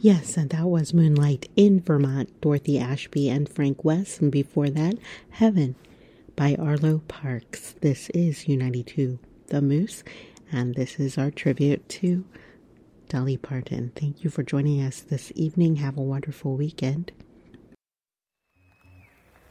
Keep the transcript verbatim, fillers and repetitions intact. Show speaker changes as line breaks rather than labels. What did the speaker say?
Yes, and that was Moonlight in Vermont, Dorothy Ashby and Frank West. And before that, Heaven by Arlo Parks. This is U ninety-two The Moose, and this is our tribute to Dolly Parton. Thank you for joining us this evening. Have a wonderful weekend.